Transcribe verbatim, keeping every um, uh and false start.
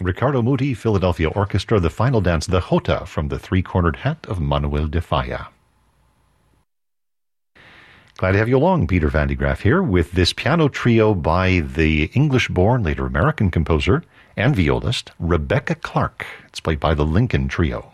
Ricardo Muti, Philadelphia Orchestra, the final dance, the Jota, from the Three-Cornered Hat of Manuel de Falla. Glad to have you along. Peter Van de Graaff here with this piano trio by the English-born, later American composer and violist Rebecca Clark. It's played by the Lincoln Trio.